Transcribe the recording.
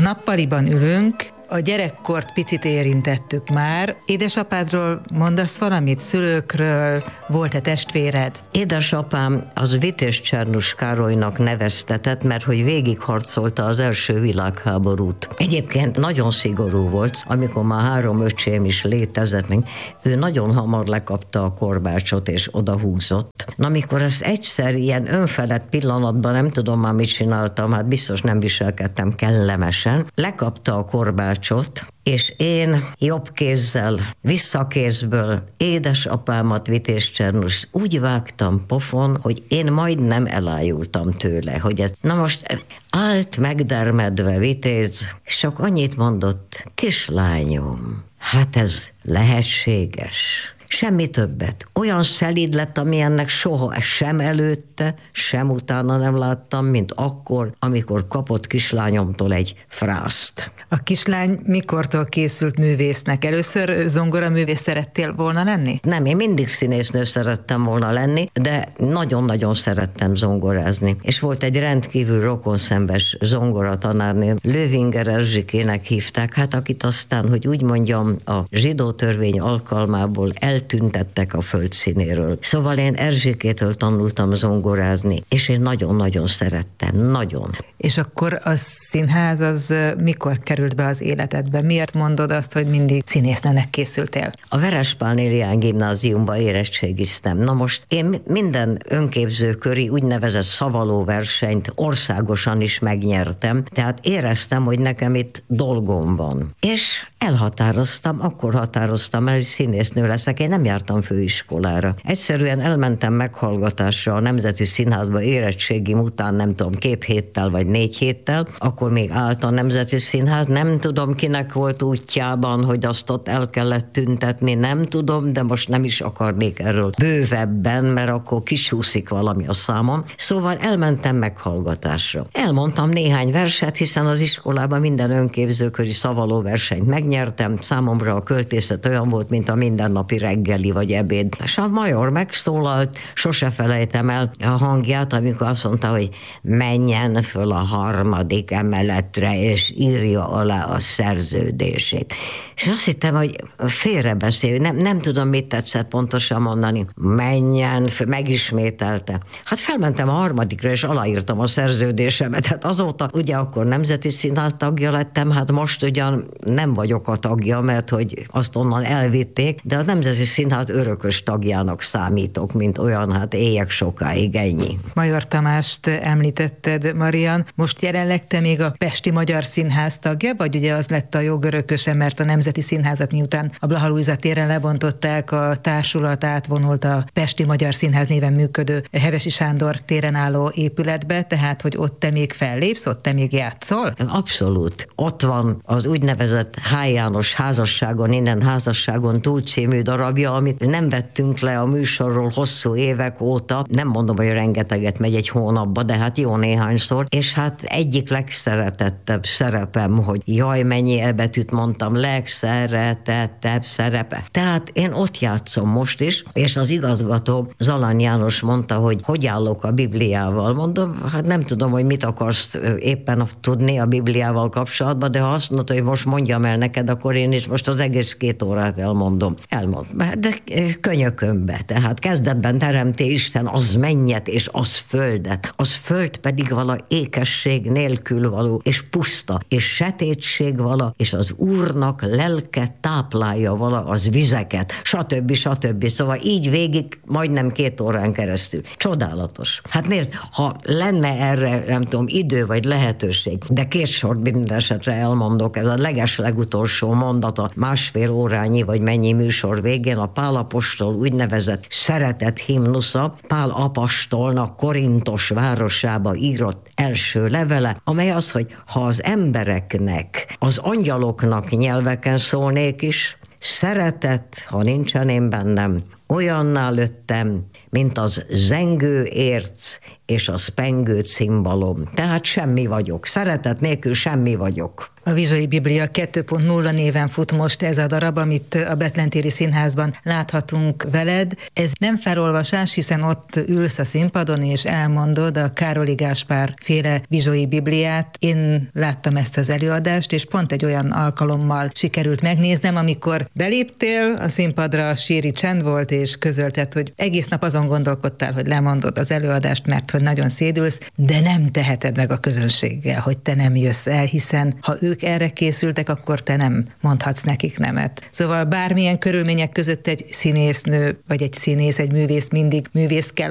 nappaliban ülünk, a gyerekkort picit érintettük már. Édesapádról mondasz valamit? Szülőkről? Volt-e testvéred? Édesapám az Vitéz Csernus Károlynak neveztetett, mert hogy végigharcolta az első világháborút. Egyébként nagyon szigorú volt, amikor már 3 öcsém is létezett, még ő nagyon hamar lekapta a korbácsot és odahúzott. Na, amikor ezt egyszer ilyen önfelett pillanatban, nem tudom már mit csináltam, hát biztos nem viselkedtem kellemesen, lekapta a korbácsot, és én jobb kézzel, visszakézből édesapámat, Vitéz Csernust úgy vágtam pofon, hogy én majdnem elájultam tőle, hogy ez, na most állt megdermedve Vitéz, és csak annyit mondott: kislányom, hát ez lehetséges. Semmi többet. Olyan szelíd lett, amilyennek soha sem előtte, sem utána nem láttam, mint akkor, amikor kapott kislányomtól egy frászt. A kislány mikortól készült művésznek? Először zongoraművész szerettél volna lenni? Nem, én mindig színésznő szerettem volna lenni, de nagyon-nagyon szerettem zongorázni. És volt egy rendkívül rokonszenves zongoratanárnő, Löwinger Erzsikének hívták, hát akit aztán, hogy úgy mondjam, a zsidó törvény alkalmából eltüntettek a földszínéről. Szóval én Erzsikétől tanultam zongorázni, és én nagyon-nagyon szerettem, nagyon. És akkor a színház az mikor került be az életedbe? Miért mondod azt, hogy mindig színésznőnek készültél? A Verespán Élián gimnáziumba érettségiztem. Na most én minden önképzőköri úgynevezett szavalóversenyt országosan is megnyertem, tehát éreztem, hogy nekem itt dolgom van. És akkor határoztam el, hogy színésznő leszek. Én nem jártam főiskolára. Egyszerűen elmentem meghallgatásra a Nemzeti Színházba érettségim után, nem tudom, 2 héttel vagy 4 héttel, akkor még állt a Nemzeti Színház, nem tudom kinek volt útjában, hogy azt ott el kellett tüntetni, nem tudom, de most nem is akarnék erről bővebben, mert akkor kisúszik valami a számom. Szóval elmentem meghallgatásra. Elmondtam néhány verset, hiszen az iskolában minden önképzőköri szavalóversenyt megnyertem. Számomra a költészet olyan volt, mint a mindennapi reggeli vagy ebéd. És a major megszólalt, sose felejtem el a hangját, amikor azt mondta, hogy menjen föl a 3. emeletre, és írja alá a szerződését. És azt hittem, hogy félrebeszél, nem tudom, mit tetszett pontosan mondani. Menjen, megismételte. Hát felmentem a 3. és aláírtam a szerződésemet. Hát azóta, ugye akkor Nemzeti Színház tagja lettem, hát most ugyan nem vagyok a tagja, mert hogy azt onnan elvitték, de a Nemzeti Színház örökös tagjának számítok, mint olyan, hát éljek sokáig, ennyi. Major Tamást említetted, Marian. Most jelenleg te még a Pesti Magyar Színház tagja, vagy ugye az lett a jogörököse, mert a Nemzeti Színházat miután a Blaha Lujza téren lebontották, a társulat átvonult a Pesti Magyar Színház néven működő Hevesi Sándor téren álló épületbe, tehát hogy ott te még fellépsz, ott te még játszol? Abszolút. Ott van az úgynevezett H. János Házasságon, innen Házasságon túl című darabja, amit nem vettünk le a műsorról hosszú évek óta. Nem mondom, hogy rengeteget megy egy hónapba, de hát jó néhányszor. És hát egyik legszeretettebb szerepem, hogy jaj, mennyi elbetűt mondtam, legszeretettebb szerepe. Tehát én ott játszom most is, és az igazgató Zalán János mondta, hogy állok a Bibliával. Mondom, hát nem tudom, hogy mit akarsz éppen tudni a Bibliával kapcsolatban, de ha azt mondta, hogy most mondjam el neked, akkor én is most az egész 2 órát elmondom. De könyökömbe. Tehát kezdetben teremté Isten az mennyet és az földet. Az föld pedig vala ékesség nélkül való, és puszta, és setétség vala, és az Úrnak lelke táplálja vala az vizeket, stb. Szóval így végig majdnem 2 órán keresztül. Csodálatos. Hát nézd, ha lenne erre, nem tudom, idő vagy lehetőség, de 2 sort minden esetre elmondok, ez a legutolsó mondata, 1,5 órányi vagy mennyi műsor végén a Pál apostol úgynevezett szeretet himnusza, Pál apostolnak Korintos városába írott első levele, amely az, hogy ha az embereknek, az angyaloknak nyelveken szólnék is, szeretet, ha nincsen én bennem, olyanná lőttem, mint az zengő érc és a pengő cimbalom. Tehát semmi vagyok. Szeretet nélkül semmi vagyok. A Vizsai Biblia 2.0 néven fut most ez a darab, amit a Betlen-téri Színházban láthatunk veled. Ez nem felolvasás, hiszen ott ülsz a színpadon és elmondod a Károli Gáspár féle Vizsai Bibliát. Én láttam ezt az előadást, és pont egy olyan alkalommal sikerült megnéznem, amikor beléptél a színpadra, síri csend volt, és közölted, hogy egész nap azon gondolkodtál, hogy lemondod az előadást, mert hogy nagyon szédülsz, de nem teheted meg a közönséggel, hogy te nem jössz el, hiszen ha ők erre készültek, akkor te nem mondhatsz nekik nemet. Szóval bármilyen körülmények között egy színésznő, vagy egy színész, egy művész mindig művész kell